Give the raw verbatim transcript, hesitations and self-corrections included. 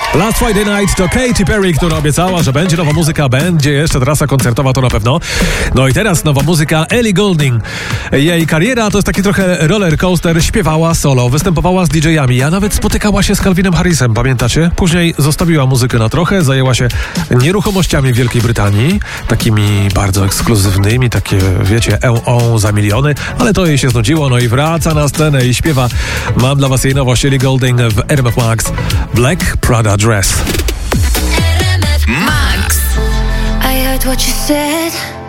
Last Friday Night to Katy Perry, która obiecała, że będzie nowa muzyka, będzie jeszcze trasa koncertowa, to na pewno. No i teraz nowa muzyka Ellie Goulding. Jej kariera to jest taki trochę roller coaster, śpiewała solo, występowała z didżejami, a nawet spotykała się z Calvinem Harrisem, pamiętacie? Później zostawiła muzykę na trochę, zajęła się nieruchomościami w Wielkiej Brytanii, takimi bardzo ekskluzywnymi, takie wiecie, e za miliony, ale to jej się znudziło, no i wraca na scenę i śpiewa. Mam dla was jej nowość, Ellie Goulding w R M F Max, Black Prada Dress. Max. I heard what you said.